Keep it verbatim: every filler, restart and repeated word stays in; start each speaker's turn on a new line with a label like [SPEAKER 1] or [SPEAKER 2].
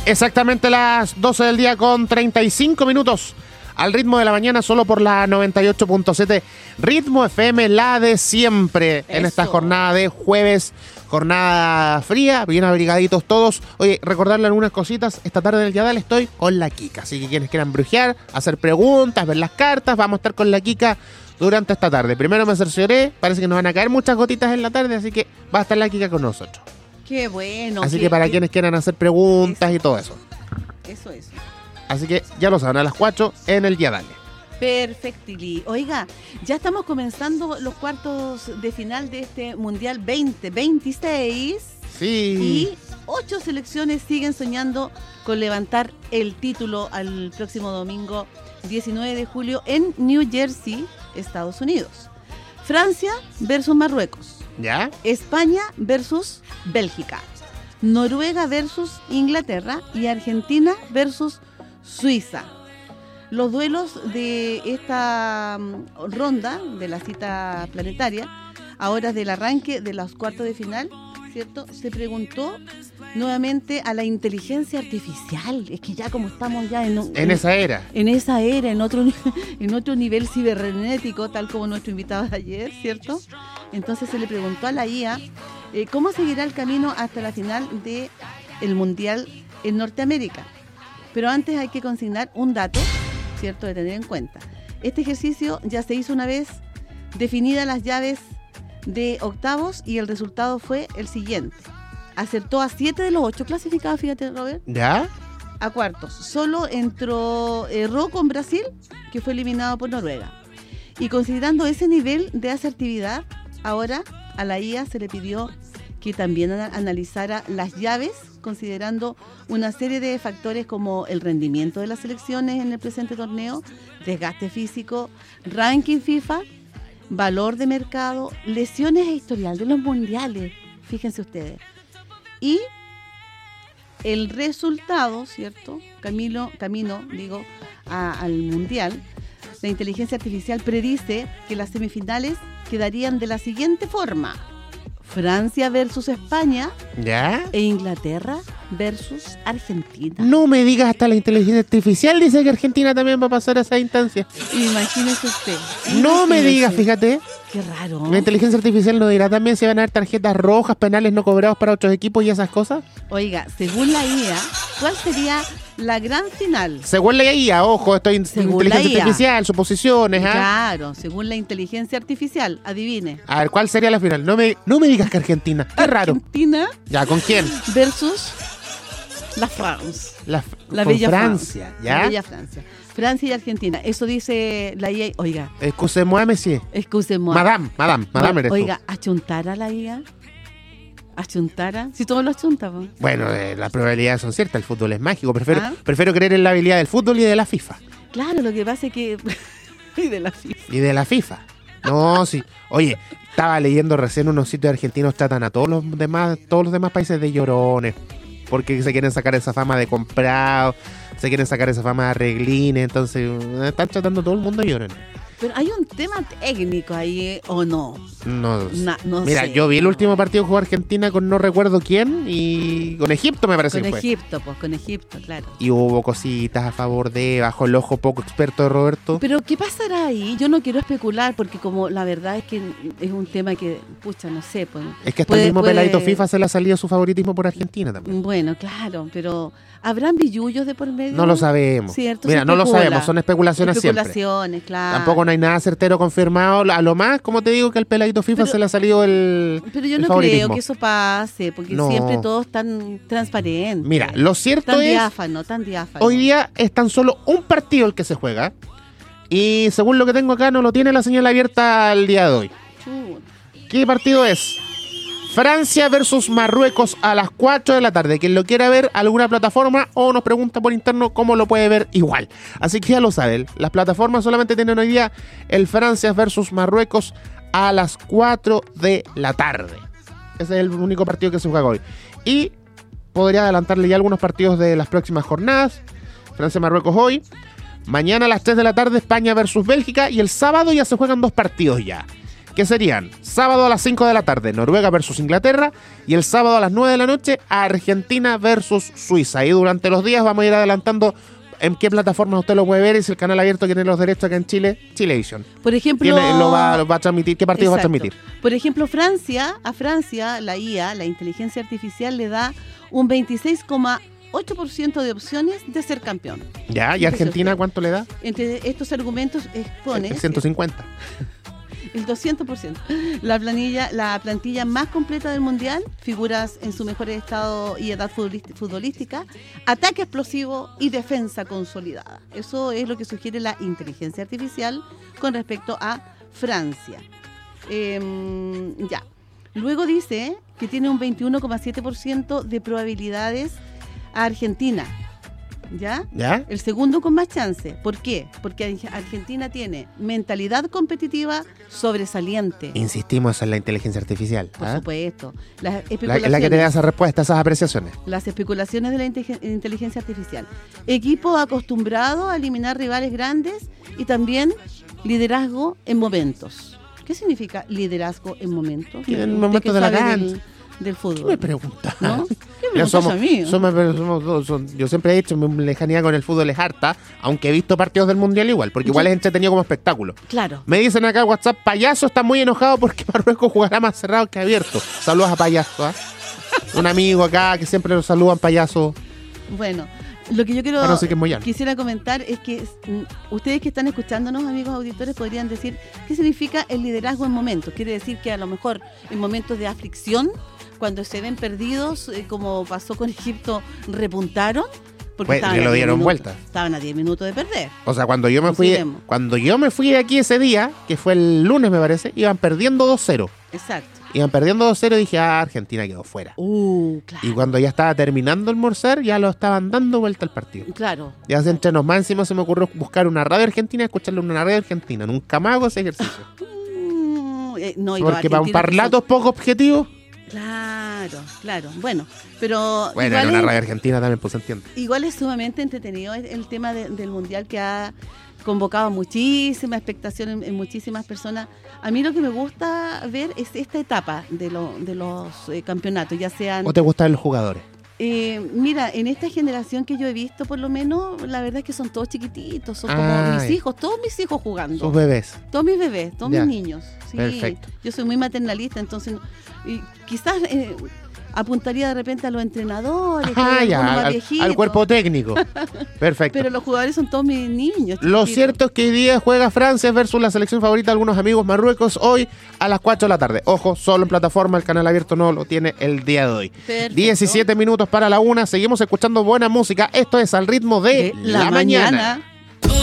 [SPEAKER 1] Exactamente las doce del día con treinta y cinco minutos. Al ritmo de la mañana, solo por la noventa y ocho punto siete Ritmo F M, la de siempre. Eso. En esta jornada de jueves, jornada fría, bien abrigaditos todos. Oye, recordarle algunas cositas. Esta tarde en el Yadal estoy con la Kika. Así que quienes quieran brujear, hacer preguntas, ver las cartas, vamos a estar con la Kika durante esta tarde. Primero me cercioré, parece que nos van a caer muchas gotitas en la tarde, así que va a estar la Kika con nosotros.
[SPEAKER 2] Qué bueno.
[SPEAKER 1] Así
[SPEAKER 2] qué,
[SPEAKER 1] que para
[SPEAKER 2] qué...
[SPEAKER 1] quienes quieran hacer preguntas
[SPEAKER 2] eso.
[SPEAKER 1] y todo eso.
[SPEAKER 2] Eso, eso.
[SPEAKER 1] Así que ya lo saben, a las cuatro en el Yadal.
[SPEAKER 2] Perfectly. Oiga, ya estamos comenzando los cuartos de final de este Mundial veinte veintiséis.
[SPEAKER 1] Sí.
[SPEAKER 2] Y ocho selecciones siguen soñando con levantar el título al próximo domingo diecinueve de julio en New Jersey, Estados Unidos. Francia versus Marruecos.
[SPEAKER 1] ¿Ya?
[SPEAKER 2] España versus Bélgica. Noruega versus Inglaterra y Argentina versus Suiza. Los duelos de esta ronda de la cita planetaria, a horas del arranque de los cuartos de final, ¿cierto? Se preguntó nuevamente a la inteligencia artificial. Es que ya como estamos ya en,
[SPEAKER 1] en,
[SPEAKER 2] en
[SPEAKER 1] esa era.
[SPEAKER 2] En esa era, en otro, en otro nivel cibernético, tal como nuestro invitado de ayer, ¿cierto? Entonces se le preguntó a la I A eh, cómo seguirá el camino hasta la final del Mundial en Norteamérica. Pero antes hay que consignar un dato, ¿cierto?, de tener en cuenta. Este ejercicio ya se hizo una vez definidas las llaves de octavos y el resultado fue el siguiente. Acertó a siete de los ocho clasificados, fíjate, Robert.
[SPEAKER 1] ¿Ya?
[SPEAKER 2] A cuartos. Solo entró, erró con Brasil, que fue eliminado por Noruega. Y considerando ese nivel de asertividad, ahora a la I A se le pidió que también analizara las llaves, considerando una serie de factores como el rendimiento de las selecciones en el presente torneo, desgaste físico, ranking FIFA, valor de mercado, lesiones e historial de los mundiales, fíjense ustedes. Y el resultado, ¿cierto? Camino, camino digo, a, al mundial, la inteligencia artificial predice que las semifinales quedarían de la siguiente forma: Francia versus España,
[SPEAKER 1] ¿ya?
[SPEAKER 2] E Inglaterra versus Argentina.
[SPEAKER 1] No me digas, hasta la inteligencia artificial dice que Argentina también va a pasar a esa instancia.
[SPEAKER 2] Imagínese usted.
[SPEAKER 1] Imagínese. No me digas, fíjate.
[SPEAKER 2] Qué raro.
[SPEAKER 1] La inteligencia artificial nos dirá también si van a haber tarjetas rojas, penales no cobrados para otros equipos y esas cosas.
[SPEAKER 2] Oiga, según la I A, ¿cuál sería la gran final?
[SPEAKER 1] Según la I A, ojo, esto es
[SPEAKER 2] según
[SPEAKER 1] inteligencia artificial, suposiciones. ¿ah?
[SPEAKER 2] Claro, según la inteligencia artificial, adivine.
[SPEAKER 1] A ver, ¿cuál sería la final? No me, no me digas que Argentina, qué raro.
[SPEAKER 2] Argentina.
[SPEAKER 1] Ya, ¿con quién?
[SPEAKER 2] Versus la France.
[SPEAKER 1] La,
[SPEAKER 2] la
[SPEAKER 1] con
[SPEAKER 2] bella
[SPEAKER 1] Francia,
[SPEAKER 2] Francia.
[SPEAKER 1] ¿ya?
[SPEAKER 2] La bella Francia. Francia y Argentina. Eso dice la I A. Oiga.
[SPEAKER 1] Excusez-moi, monsieur.
[SPEAKER 2] Excusez-moi.
[SPEAKER 1] Madame, madame, madame eres tú.
[SPEAKER 2] Oiga, ¿achuntara la I A? ¿Achuntara? Si todos lo achuntan.
[SPEAKER 1] Bueno, eh, las probabilidades son ciertas. El fútbol es mágico. Prefiero,
[SPEAKER 2] ¿Ah?
[SPEAKER 1] prefiero creer en la habilidad del fútbol y de la FIFA.
[SPEAKER 2] Claro, lo que pasa es que... y de la FIFA.
[SPEAKER 1] Y de la FIFA. No, sí. Oye, estaba leyendo recién unos sitios argentinos tratan a todos los demás, todos los demás países de llorones. Porque se quieren sacar esa fama de comprado, se quieren sacar esa fama de arreglines, entonces están tratando a todo el mundo de llorones.
[SPEAKER 2] Pero hay un tema técnico ahí, ¿eh? ¿O no?
[SPEAKER 1] No,
[SPEAKER 2] Na, no
[SPEAKER 1] Mira,
[SPEAKER 2] sé.
[SPEAKER 1] yo vi el último partido que jugó Argentina con no recuerdo quién y con Egipto me parece
[SPEAKER 2] con
[SPEAKER 1] que fue.
[SPEAKER 2] Egipto, pues con Egipto, claro.
[SPEAKER 1] Y hubo cositas a favor de, bajo el ojo poco experto de Roberto.
[SPEAKER 2] Pero ¿qué pasará ahí? Yo no quiero especular porque como la verdad es que es un tema que, pucha, no sé. Pues,
[SPEAKER 1] es que hasta
[SPEAKER 2] puede,
[SPEAKER 1] el mismo
[SPEAKER 2] puede...
[SPEAKER 1] peladito FIFA se le ha salido su favoritismo por Argentina también.
[SPEAKER 2] Bueno, claro, pero ¿habrán billullos de por medio?
[SPEAKER 1] No lo sabemos.
[SPEAKER 2] ¿Cierto?
[SPEAKER 1] Mira, no lo sabemos, son especulaciones,
[SPEAKER 2] especulaciones
[SPEAKER 1] siempre.
[SPEAKER 2] Claro.
[SPEAKER 1] Tampoco no hay nada certero confirmado. A lo más, como te digo, que al peladito FIFA
[SPEAKER 2] pero,
[SPEAKER 1] se le ha salido el
[SPEAKER 2] Pero yo
[SPEAKER 1] el
[SPEAKER 2] no
[SPEAKER 1] favoritismo.
[SPEAKER 2] creo que eso pase, porque
[SPEAKER 1] no.
[SPEAKER 2] siempre todo es tan transparente.
[SPEAKER 1] Mira, lo cierto
[SPEAKER 2] tan
[SPEAKER 1] es...
[SPEAKER 2] diáfano, tan diáfano.
[SPEAKER 1] Hoy día es tan solo un partido el que se juega. Y según lo que tengo acá, no lo tiene la señal abierta al día de hoy.
[SPEAKER 2] Chun.
[SPEAKER 1] ¿Qué partido es? Francia versus Marruecos a las cuatro de la tarde. Quien lo quiera ver, alguna plataforma o nos pregunta por interno cómo lo puede ver igual. Así que ya lo saben. Las plataformas solamente tienen hoy día el Francia versus Marruecos a las cuatro de la tarde. Ese es el único partido que se juega hoy. Y podría adelantarle ya algunos partidos de las próximas jornadas. Francia-Marruecos hoy. Mañana a las tres de la tarde España versus Bélgica. Y el sábado ya se juegan dos partidos ya. que serían sábado a las cinco de la tarde, Noruega versus Inglaterra, y el sábado a las nueve de la noche, Argentina versus Suiza. Y durante los días vamos a ir adelantando en qué plataforma usted lo puede ver, y si el canal abierto tiene los derechos acá en Chile, Chilevisión.
[SPEAKER 2] Por ejemplo,
[SPEAKER 1] Tiene, lo, va, lo va a transmitir, ¿qué partido va a transmitir?
[SPEAKER 2] Por ejemplo, Francia, a Francia, la I A, la inteligencia artificial, le da un veintiséis coma ocho por ciento de opciones de ser campeón.
[SPEAKER 1] Ya, ¿y Argentina cuánto le da?
[SPEAKER 2] Entre estos argumentos expone
[SPEAKER 1] El ciento cincuenta.
[SPEAKER 2] El doscientos por ciento. La planilla, la plantilla más completa del Mundial, figuras en su mejor estado y edad futbolística, ataque explosivo y defensa consolidada. Eso es lo que sugiere la inteligencia artificial con respecto a Francia. Eh, ya. Luego dice que tiene un veintiuno coma siete por ciento de probabilidades a Argentina. ¿Ya?
[SPEAKER 1] ¿Ya?
[SPEAKER 2] El segundo con más chance. ¿Por qué? Porque Argentina tiene mentalidad competitiva sobresaliente.
[SPEAKER 1] Insistimos en la inteligencia artificial.
[SPEAKER 2] Por
[SPEAKER 1] ¿eh?
[SPEAKER 2] supuesto. Las
[SPEAKER 1] La,
[SPEAKER 2] especulaciones,
[SPEAKER 1] la que te da esa respuesta, esas apreciaciones.
[SPEAKER 2] Las especulaciones de la inteligencia artificial. Equipo acostumbrado a eliminar rivales grandes y también liderazgo en momentos. ¿Qué significa liderazgo en momentos?
[SPEAKER 1] En momentos de la cancha.
[SPEAKER 2] Del fútbol.
[SPEAKER 1] ¿Qué me preguntas?
[SPEAKER 2] ¿No? ¿Qué me
[SPEAKER 1] Ya
[SPEAKER 2] preguntas
[SPEAKER 1] somos,
[SPEAKER 2] a mí?
[SPEAKER 1] somos, somos, somos, somos- yo siempre he dicho, mi lejanía con el fútbol es harta, aunque he visto partidos del Mundial igual, porque igual
[SPEAKER 2] Yo-
[SPEAKER 1] es entretenido como espectáculo.
[SPEAKER 2] Claro.
[SPEAKER 1] Me dicen acá en WhatsApp, Payaso está muy enojado porque Marruecos jugará más cerrado que abierto. Saludos a Payaso, ¿ah? Un amigo acá que siempre lo saludan, Payaso.
[SPEAKER 2] Bueno, lo que yo quiero
[SPEAKER 1] Ah, no sé qué es Moyano.
[SPEAKER 2] quisiera comentar es que mm, ustedes que están escuchándonos, amigos auditores, podrían decir qué significa el liderazgo en momentos. Quiere decir que a lo mejor en momentos de aflicción, cuando se ven perdidos, eh, como pasó con Egipto, repuntaron. Porque
[SPEAKER 1] Pues,
[SPEAKER 2] estaban
[SPEAKER 1] que
[SPEAKER 2] a
[SPEAKER 1] lo
[SPEAKER 2] diez
[SPEAKER 1] dieron
[SPEAKER 2] minutos.
[SPEAKER 1] vuelta.
[SPEAKER 2] Estaban a diez minutos de perder.
[SPEAKER 1] O sea, cuando yo me fui
[SPEAKER 2] Consideremos.
[SPEAKER 1] cuando yo me fui de aquí ese día, que fue el lunes me parece, iban perdiendo dos cero.
[SPEAKER 2] Exacto.
[SPEAKER 1] Iban perdiendo dos cero y dije, ah, Argentina quedó fuera.
[SPEAKER 2] Uh, claro.
[SPEAKER 1] Y cuando ya estaba terminando el almorzar, ya lo estaban dando vuelta al partido.
[SPEAKER 2] Claro.
[SPEAKER 1] Ya se entre nos más encima se me ocurrió buscar una radio argentina y escucharle una radio argentina. Nunca más hago ese ejercicio.
[SPEAKER 2] Mm, eh, no, y los
[SPEAKER 1] Porque para un
[SPEAKER 2] argentinos
[SPEAKER 1] parlato poco objetivo.
[SPEAKER 2] son- Claro, claro. Bueno, pero
[SPEAKER 1] Bueno,
[SPEAKER 2] igual
[SPEAKER 1] en una
[SPEAKER 2] es-
[SPEAKER 1] radio argentina también, pues se entiende.
[SPEAKER 2] igual es sumamente entretenido el, el tema de- del Mundial, que ha convocado muchísima expectación en, en muchísimas personas. A mí lo que me gusta ver es esta etapa de, lo- de los eh, campeonatos, ya sean...
[SPEAKER 1] ¿O te gustan los jugadores?
[SPEAKER 2] Eh, mira, en esta generación que yo he visto, por lo menos, la verdad es que son todos chiquititos, son
[SPEAKER 1] Ah,
[SPEAKER 2] como mis
[SPEAKER 1] ya.
[SPEAKER 2] hijos, todos mis hijos jugando.
[SPEAKER 1] Sus bebés.
[SPEAKER 2] Todos mis bebés, todos
[SPEAKER 1] Ya.
[SPEAKER 2] mis niños. Sí,
[SPEAKER 1] Perfecto.
[SPEAKER 2] yo soy muy maternalista, entonces y quizás eh, apuntaría de repente a los entrenadores, que
[SPEAKER 1] Ah,
[SPEAKER 2] hay
[SPEAKER 1] ya,
[SPEAKER 2] algunos más
[SPEAKER 1] al,
[SPEAKER 2] viejitos,
[SPEAKER 1] al cuerpo técnico. Perfecto.
[SPEAKER 2] pero los jugadores son todos mis niños.
[SPEAKER 1] Lo
[SPEAKER 2] chiquititos.
[SPEAKER 1] cierto es que hoy día juega Francia versus la selección favorita de algunos amigos Marruecos hoy a las cuatro de la tarde. Ojo, solo en plataforma, el canal abierto no lo tiene el día de hoy.
[SPEAKER 2] Perfecto.
[SPEAKER 1] diecisiete minutos para la una, seguimos escuchando buena música. Esto es Al Ritmo de,
[SPEAKER 2] De la
[SPEAKER 1] mañana.
[SPEAKER 2] mañana.